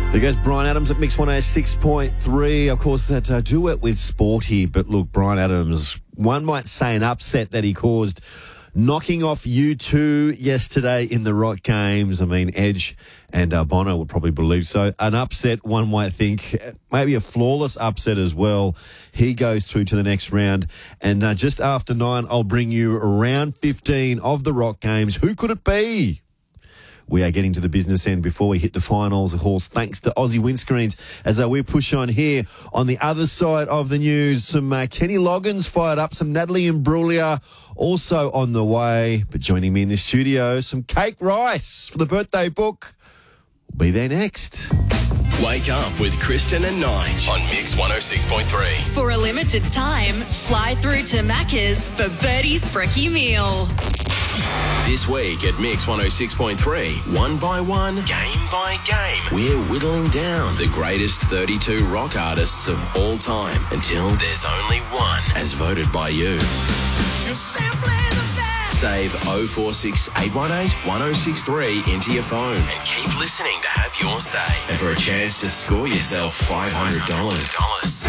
There goes Brian Adams at Mix 106.3. Of course, that duet with Sporty. But look, Brian Adams, one might say an upset that he caused, knocking off U2 yesterday in the Rock Games. I mean, Edge and Bono would probably believe so. An upset, one might think, maybe a flawless upset as well. He goes through to the next round. And just after 9, I'll bring you round 15 of the Rock Games. Who could it be? We are getting to the business end before we hit the finals, of course, thanks to Aussie Windscreens. As we push on here, on the other side of the news, some Kenny Loggins fired up, some Natalie Imbruglia also on the way. But joining me in the studio, some Kate Rice for the birthday book. We'll be there next. Wake up with Kristen and Nige on Mix 106.3. For a limited time, fly through to Macca's for Birdie's Brekkie Meal. This week at Mix 106.3, one by one, game by game, we're whittling down the greatest 32 rock artists of all time until there's only one, as voted by you. Save 046818 1063 into your phone and keep listening to have your say. And for a chance to score yourself $500.